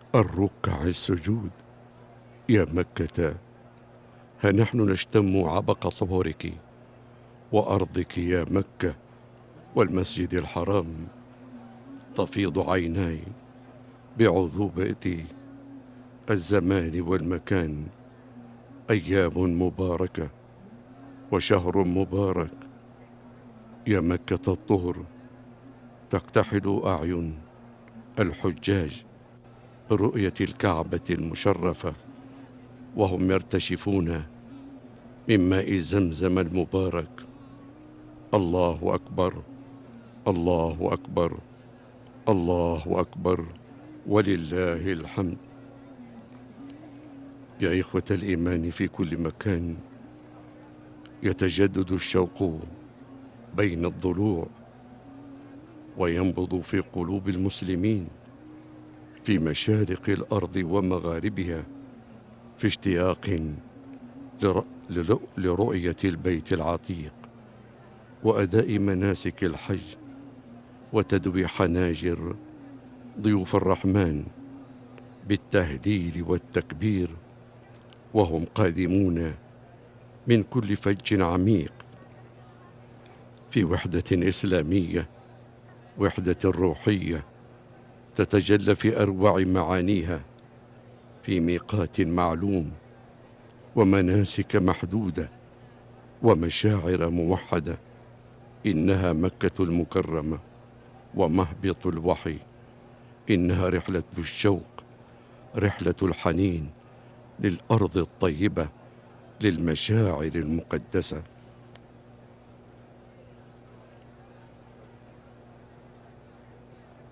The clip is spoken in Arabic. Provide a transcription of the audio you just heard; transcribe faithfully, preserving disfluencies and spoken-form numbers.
الركع السجود. يا مكة، ها نحن نشتم عبق طهورك وأرضك يا مكة، والمسجد الحرام تفيض عيناي بعذوبة الزمان والمكان. أيام مباركة وشهر مبارك، يا مكة الطهر تكتحل أعين الحجاج برؤية الكعبة المشرفة، وهم يرتشفون من ماء زمزم المبارك. الله أكبر، الله أكبر، الله أكبر، ولله الحمد. يا إخوة الإيمان في كل مكان، يتجدد الشوق بين الضلوع وينبض في قلوب المسلمين في مشارق الأرض ومغاربها، في اشتياق لرؤية البيت العتيق وأداء مناسك الحج وتدوي حناجر ضيوف الرحمن بالتهليل والتكبير، وهم قادمون من كل فج عميق في وحدة إسلامية، وحدة روحية تتجلى في أروع معانيها في ميقات معلوم ومناسك محدودة ومشاعر موحدة. إنها مكة المكرمة ومهبط الوحي، إنها رحلة الشوق، رحلة الحنين للأرض الطيبة، للمشاعر المقدسة.